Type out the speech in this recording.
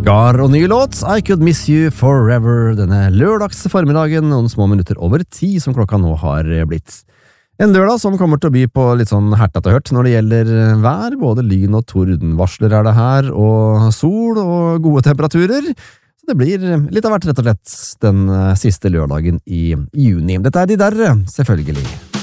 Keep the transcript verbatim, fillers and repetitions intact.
Gar og ny låt, I Could Miss You Forever, denne lørdags formiddagen, noen små minutter over ti som klokka nå har blitt. En lørdag som kommer til å by på litt sånn hertet og hørt når det gjelder vær, både lyn og tordenvarsler er det her, og sol og gode temperaturer. Så det blir litt av hvert rett og slett den siste lørdagen i juni. Dette er de der, selvfølgelig.